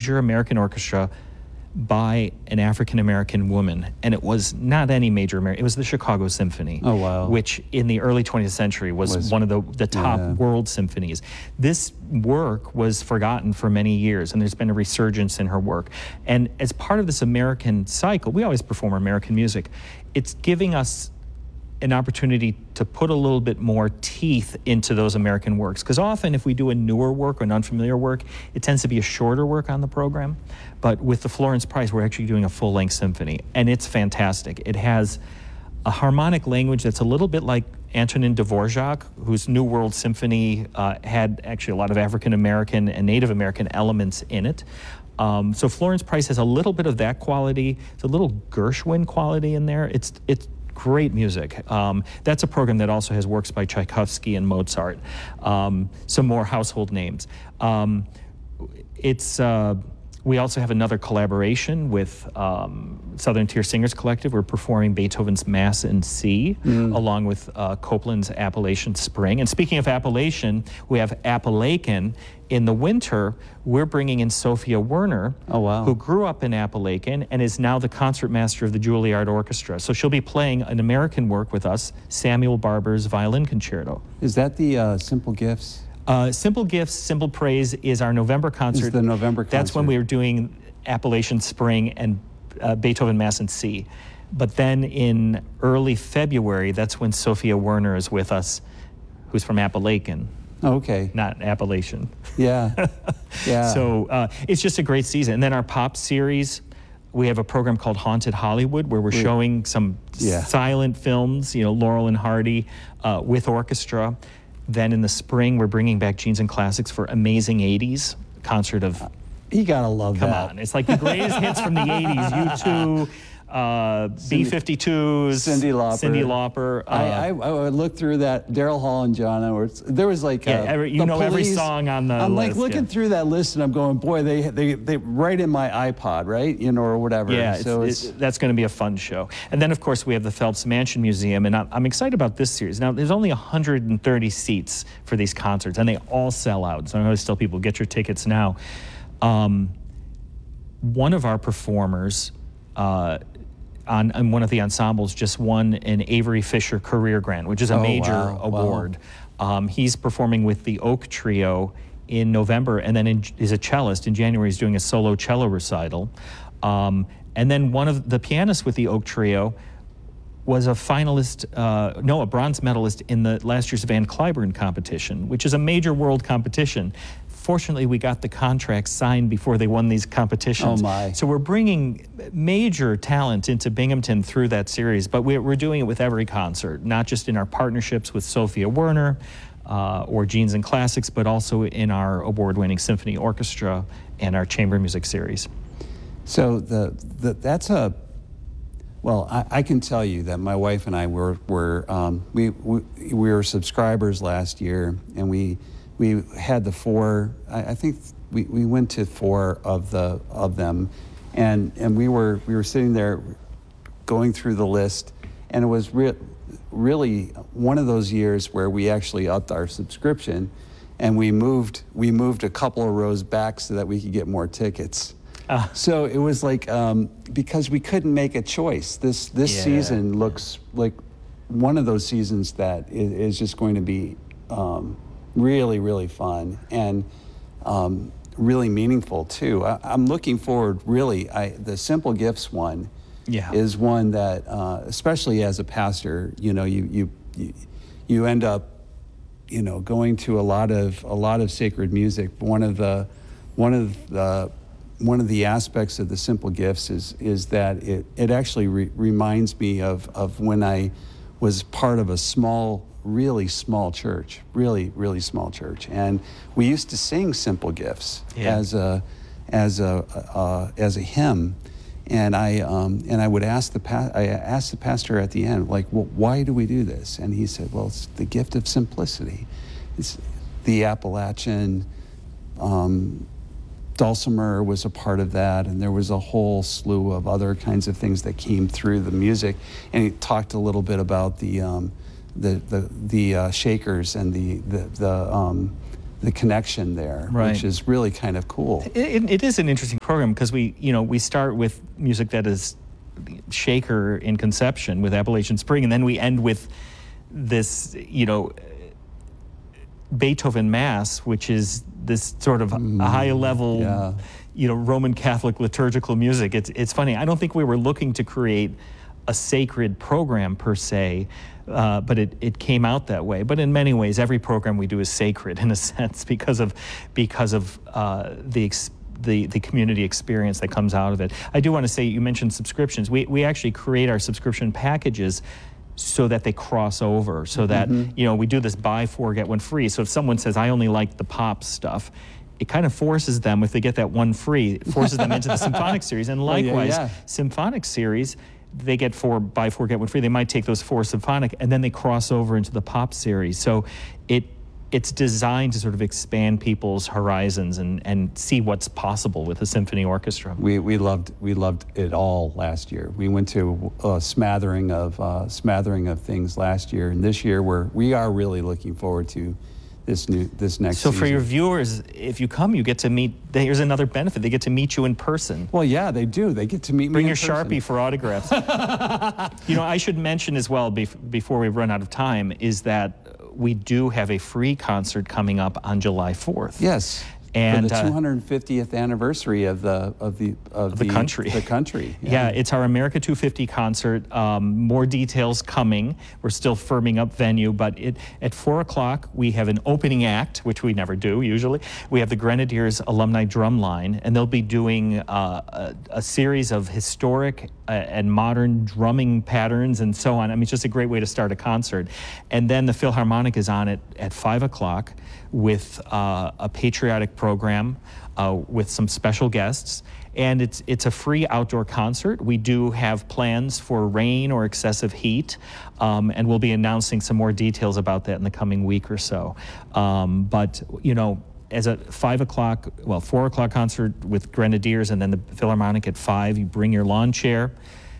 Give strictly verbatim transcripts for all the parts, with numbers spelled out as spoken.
major American orchestra by an African-American woman, and it was not any major American, it was the Chicago Symphony. Oh, wow. Which in the early twentieth century was, Was- one of the, the top yeah. world symphonies. This work was forgotten for many years, and there's been a resurgence in her work. And as part of this American cycle, we always perform American music, it's giving us an opportunity to put a little bit more teeth into those American works. Because often if we do a newer work or an unfamiliar work, it tends to be a shorter work on the program. But with the Florence Prize, we're actually doing a full-length symphony, and it's fantastic. It has a harmonic language that's a little bit like Antonin Dvorak, whose New World Symphony uh, had actually a lot of African-American and Native American elements in it. Um, so Florence Price has a little bit of that quality. It's a little Gershwin quality in there. It's, it's great music. Um, that's a program that also has works by Tchaikovsky and Mozart, um, some more household names. Um, it's, uh, we also have another collaboration with um, Southern Tier Singers Collective. We're performing Beethoven's Mass in C, mm. along with uh, Copland's Appalachian Spring. And speaking of Appalachian, we have Appalachian. In the winter, we're bringing in Sophia Werner, oh, wow. who grew up in Appalachian and is now the concertmaster of the Juilliard Orchestra. So she'll be playing an American work with us, Samuel Barber's Violin Concerto. Is that the uh, Simple Gifts? Uh, Simple Gifts, Simple Praise is our November concert. Is the November concert. That's when we were doing Appalachian Spring and uh, Beethoven Mass in C. But then in early February, that's when Sophia Werner is with us, who's from Appalachian. Oh, okay. Not Appalachian. Yeah, yeah. So uh, it's just a great season. And then our pop series, we have a program called Haunted Hollywood, where we're showing some yeah. silent films, you know, Laurel and Hardy uh, with orchestra. Then in the spring, we're bringing back Genes and Classics for Amazing eighties, concert of... You gotta love come that. Come on, it's like the greatest hits from the eighties, U two, uh, B fifty-twos, Cyndi Lauper. Cyndi Lauper. Uh, I, I, I would look through that, Daryl Hall and John Edwards. There was like yeah, uh, every, you the know Police. every song on the I'm list. like looking yeah. through that list, and I'm going, boy, they they they right in my iPod, right? You know, or whatever. Yeah, so it's, it's, it, that's going to be a fun show. And then, of course, we have the Phelps Mansion Museum, and I'm, I'm excited about this series. Now, there's only one hundred thirty seats for these concerts, and they all sell out. So I always tell people, get your tickets now. Um, one of our performers uh, on, on one of the ensembles just won an Avery Fisher Career Grant, which is a oh, major wow, award. Wow. Um, he's performing with the Oak Trio in November, and then in, is a cellist. In January, he's doing a solo cello recital. Um, and then one of the pianists with the Oak Trio was a finalist, uh, no, a bronze medalist in the last year's Van Cliburn competition, which is a major world competition. Fortunately, we got the contract signed before they won these competitions. Oh my. So we're bringing major talent into Binghamton through that series, but we're, we're doing it with every concert, not just in our partnerships with Sophia Werner uh, or Genes and Classics, but also in our award-winning symphony orchestra and our chamber music series. So the, the that's a, well, I, I can tell you that my wife and I were, were um, we, we, we were subscribers last year, and we, we had the four, I, I think we, we went to four of the of them, and and we were we were sitting there going through the list, and it was re really one of those years where we actually upped our subscription, and we moved we moved a couple of rows back so that we could get more tickets. Uh, so it was like um, because we couldn't make a choice. This this yeah. season looks like one of those seasons that is, is just going to be. Um, really, really fun and um, really meaningful too. I, I'm looking forward, really, I, the Simple Gifts one yeah. is one that, uh, especially as a pastor, you know, you, you, you, you end up, you know, going to a lot of, a lot of sacred music. One of the, one of the, one of the aspects of the Simple Gifts is, is that it, it actually re reminds me of, of when I was part of a small really small church, really, really small church. And we used to sing Simple Gifts yeah. as a as a uh, as a hymn. And I um, and I would ask the pa I asked the pastor at the end, like, well, why do we do this? And he said, well, it's the gift of simplicity. It's the Appalachian um, dulcimer was a part of that, and there was a whole slew of other kinds of things that came through the music. And he talked a little bit about the um, the the, the uh, shakers and the the the, um, the connection there, Right. which is really kind of cool. It, it, it is an interesting program because we, you know, we start with music that is Shaker in conception with Appalachian Spring, and then we end with this, you know, Beethoven Mass, which is this sort of Mm, high level, yeah. you know, Roman Catholic liturgical music. It's it's funny. I don't think we were looking to create a sacred program per se, uh, but it, it came out that way. But in many ways, every program we do is sacred in a sense because of because of uh, the ex- the the community experience that comes out of it. I do want to say, you mentioned subscriptions. We we actually create our subscription packages so that they cross over, so that, Mm-hmm. you know, we do this buy four, get one free. So if someone says, I only like the pop stuff, it kind of forces them, if they get that one free, it forces them into the symphonic series. And Oh, yeah, likewise, yeah. symphonic series, they get four, buy four, get one free. They might take those four symphonic, and then they cross over into the pop series. So it it's designed to sort of expand people's horizons and, and see what's possible with a symphony orchestra. We we loved we loved it all last year. We went to a smattering of uh, smattering of things last year, and this year we're we are really looking forward to this new this next. So for season. your viewers, if you come, you get to meet, here's another benefit, they get to meet you in person. Well, yeah, they do. They get to meet me. Bring in your person. Sharpie for autographs. You know, I should mention as well, bef- before we run out of time, is that we do have a free concert coming up on July fourth. Yes. And for the uh, two hundred fiftieth anniversary of the of the of the country. The country. Yeah, it's our America two fifty concert. Um, more details coming. We're still firming up venue, but it, at four o'clock we have an opening act, which we never do usually. We have the Grenadiers Alumni Drumline, and they'll be doing uh, a, a series of historic uh, and modern drumming patterns and so on. I mean, it's just a great way to start a concert. And then the Philharmonic is on it at five o'clock with uh, a patriotic program uh, with some special guests. And it's it's a free outdoor concert. We do have plans for rain or excessive heat, um, and we'll be announcing some more details about that in the coming week or so. Um, but, you know, as a five o'clock, well, four o'clock concert with Grenadiers and then the Philharmonic at five, you bring your lawn chair.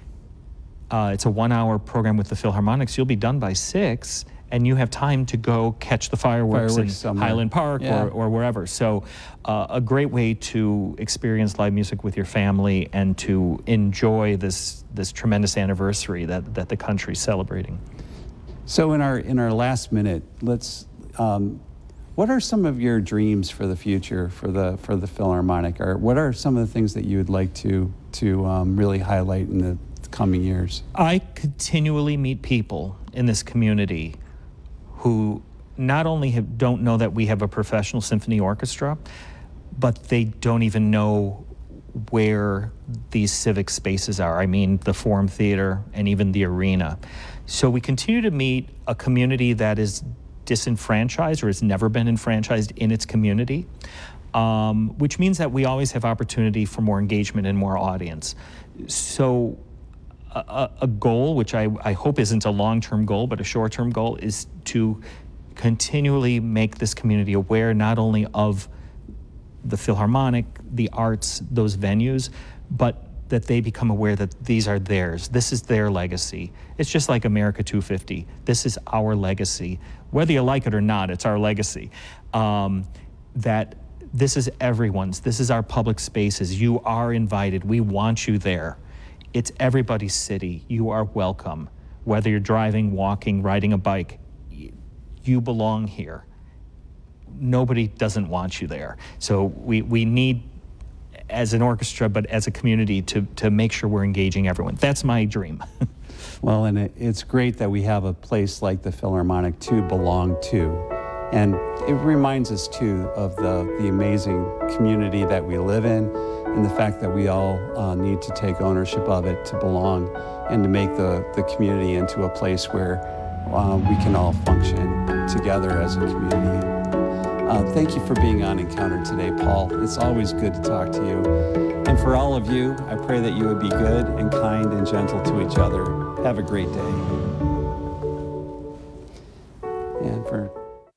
Uh, it's a one-hour program with the Philharmonics. You'll be done by six, and you have time to go catch the fireworks, Fireworks in somewhere. Highland Park Yeah. or, or wherever. So uh, a great way to experience live music with your family and to enjoy this this tremendous anniversary that, that the country's celebrating. So in our in our last minute, let's. Um, what are some of your dreams for the future for the for the Philharmonic? Or what are some of the things that you would like to to um, really highlight in the coming years? I continually meet people in this community who not only have, don't know that we have a professional symphony orchestra, but they don't even know where these civic spaces are. I mean, the Forum Theater and even the arena. So we continue to meet a community that is disenfranchised or has never been enfranchised in its community, um, which means that we always have opportunity for more engagement and more audience. So a, a goal, which I, I hope isn't a long-term goal, but a short-term goal, is to continually make this community aware not only of the Philharmonic, the arts, those venues, but that they become aware that these are theirs. This is their legacy. It's just like America two fifty. This is our legacy. Whether you like it or not, it's our legacy. Um, that this is everyone's. This is our public spaces. You are invited. We want you there. It's everybody's city. You are welcome. Whether you're driving, walking, riding a bike, you belong here. Nobody doesn't want you there. So we, we need, as an orchestra, but as a community, to, to make sure we're engaging everyone. That's my dream. Well, and it, it's great that we have a place like the Philharmonic to belong to. And it reminds us, too, of the, the amazing community that we live in and the fact that we all uh, need to take ownership of it to belong and to make the, the community into a place where uh, we can all function together as a community. Uh, thank you for being on Encounter today, Paul. It's always good to talk to you. And for all of you, I pray that you would be good and kind and gentle to each other. Have a great day. And for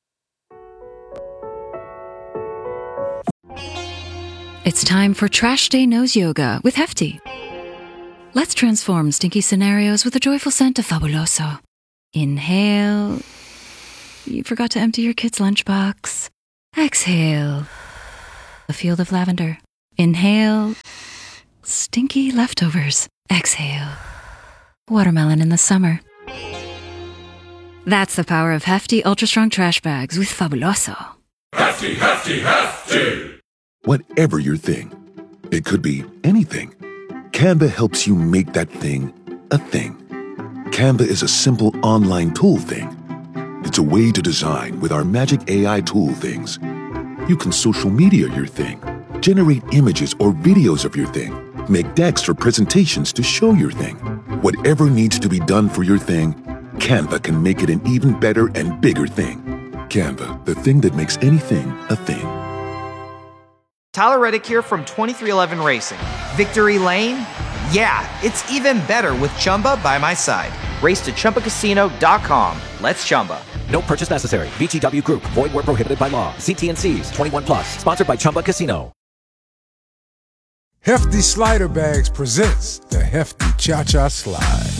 It's time for Trash Day Nose Yoga with Hefty. Let's transform stinky scenarios with a joyful scent of Fabuloso. Inhale. You forgot to empty your kid's lunchbox. Exhale. A field of lavender. Inhale. Stinky leftovers. Exhale. Watermelon in the summer. That's the power of hefty, ultra-strong trash bags with Fabuloso. Hefty, hefty, hefty! Whatever your thing, it could be anything. Canva helps you make that thing a thing. Canva is a simple online tool thing. It's a way to design with our magic A I tool things. You can social media your thing, generate images or videos of your thing, make decks or presentations to show your thing. Whatever needs to be done for your thing, Canva can make it an even better and bigger thing. Canva, the thing that makes anything a thing. Tyler Reddick here from twenty-three eleven Racing. Victory Lane? Yeah, it's even better with Chumba by my side. Race to Chumba Casino dot com. Let's Chumba. No purchase necessary. V G W Group. Void where prohibited by law. See T and C's. twenty-one plus. Sponsored by Chumba Casino. Hefty Slider Bags presents the Hefty Cha-Cha Slide.